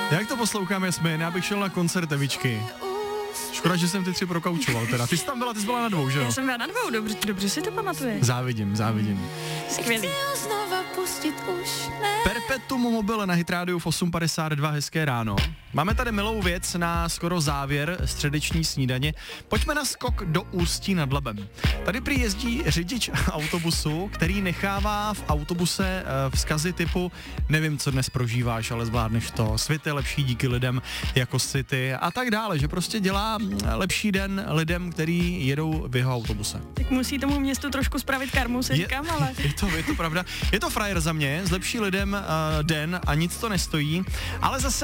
Jak to poslouchám, Jasmin? Já bych šel na koncert Evičky. Škoda, že jsem ty 3 prokaučoval teda. Ty jsi tam byla, ty jsi byla na 2, že jo? Já jsem byla na 2, dobře si to pamatuje. Závidím. Skvělý. Perpetuum mobile na Hit Radio v 8.52, hezké ráno. Máme tady milou věc na skoro závěr středeční snídaně. Pojďme na skok do Ústí nad Labem. Tady prý jezdí řidič autobusu, který nechává v autobuse vzkazy typu nevím, co dnes prožíváš, ale zvládneš to, svět je lepší díky lidem jako jsi ty a tak dále, že prostě dělá lepší den lidem, který jedou v jeho autobuse. Tak musí tomu městu trošku spravit karmu, se říkám, ale... Je to pravda. Je to frajer za mě, zlepší lidem den a nic to nestojí, ale zase